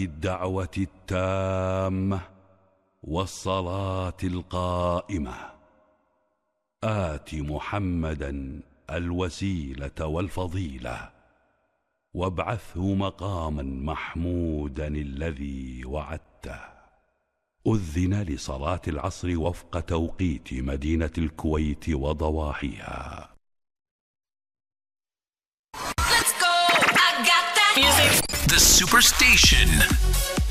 الدعوة التامة والصلاة القائمة آت محمدا الوسيلة والفضيلة وابعثه مقاما محمودا الذي وعدته. أذن لصلاة العصر وفق توقيت مدينة الكويت وضواحيها. The Superstation.